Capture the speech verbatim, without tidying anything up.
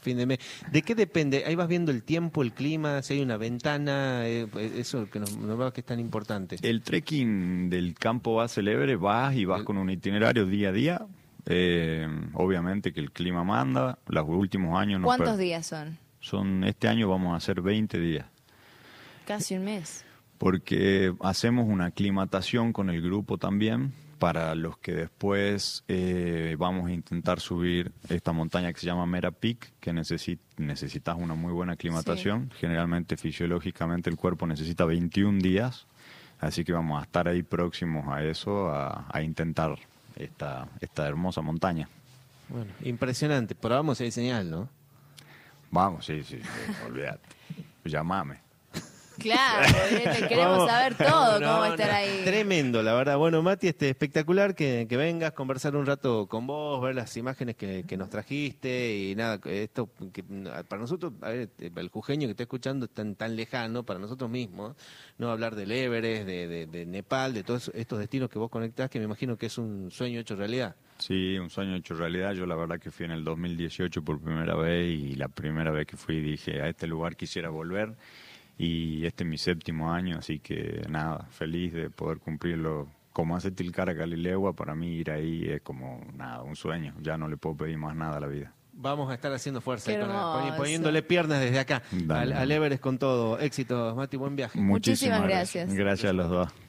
fin de mes. ¿De qué depende? Ahí vas viendo el tiempo, el clima, si hay una ventana, eh, eso que nos, nos va que es tan importante. El trekking del campo base del Everest, vas y vas El... con un itinerario día a día. Eh, obviamente que el clima manda. Los últimos años... Nos ¿Cuántos per... días son? Son, este año vamos a hacer veinte días. Casi un mes. Porque hacemos una aclimatación con el grupo también, para los que después eh, vamos a intentar subir esta montaña que se llama Mera Peak, que necesi- necesitas una muy buena aclimatación. Sí. Generalmente, fisiológicamente, el cuerpo necesita veintiún días, así que vamos a estar ahí próximos a eso, a, a intentar esta, esta hermosa montaña. Bueno, impresionante, pero vamos a diseñar, ¿no? Vamos, sí, sí, sí, olvídate. Llámame. Claro, te queremos Vamos. saber todo, No, cómo no, estar no. ahí. Tremendo, la verdad. Bueno, Mati, este, espectacular que, que vengas, conversar un rato con vos, ver las imágenes que, que nos trajiste y nada, esto que para nosotros, a ver, el jujeño que está escuchando es tan, tan lejano para nosotros mismos, no hablar del Everest, de, de, de Nepal, de todos estos destinos que vos conectás, que me imagino que es un sueño hecho realidad. Sí, un sueño hecho realidad. Yo la verdad que fui en el dos mil dieciocho por primera vez y la primera vez que fui dije, a este lugar quisiera volver. Y este es mi séptimo año, así que nada, feliz de poder cumplirlo. Como hace Tilcara Calilegua, para mí ir ahí es como nada, un sueño. Ya no le puedo pedir más nada a la vida. Vamos a estar haciendo fuerza, Qué con la, hermoso. poniéndole piernas desde acá Dale. al, al Everest con todo. Éxito, Mati, buen viaje. Muchísimas gracias. Gracias a los dos.